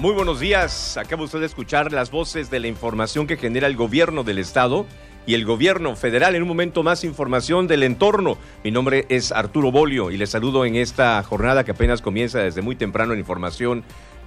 Muy buenos días. Acaba usted de escuchar las voces de la información que genera el gobierno del estado y el gobierno federal. En un momento más, información del entorno. Mi nombre es Arturo Bolio y les saludo en esta jornada que apenas comienza desde muy temprano en información